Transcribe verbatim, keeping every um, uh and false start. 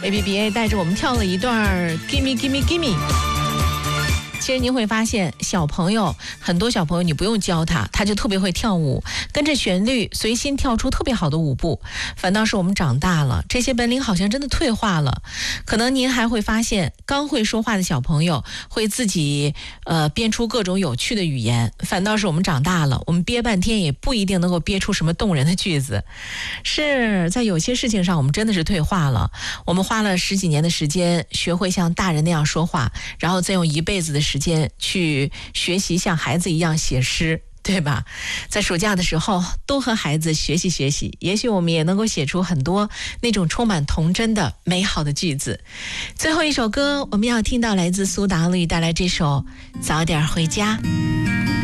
A B B A 带着我们跳了一段 Gimme Gimme Gimme。其实您会发现，小朋友很多小朋友你不用教他，他就特别会跳舞，跟着旋律随心跳出特别好的舞步。反倒是我们长大了，这些本领好像真的退化了。可能您还会发现，刚会说话的小朋友会自己呃编出各种有趣的语言，反倒是我们长大了，我们憋半天也不一定能够憋出什么动人的句子。是在有些事情上我们真的是退化了，我们花了十几年的时间学会像大人那样说话，然后再用一辈子的时间去学习像孩子一样写诗，对吧？在暑假的时候多和孩子学习学习，也许我们也能够写出很多那种充满童真的美好的句子。最后一首歌我们要听到来自苏打绿带来这首早点回家。